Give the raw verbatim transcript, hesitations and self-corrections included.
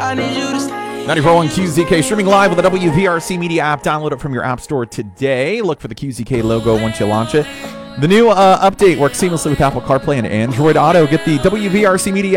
I need you to stay. ninety-four point one Q Z K, streaming live with the W V R C Media app. Download it from your app store today. Look for the Q Z K logo once you launch it. The new uh, update works seamlessly with Apple CarPlay and Android Auto. Get the W V R C Media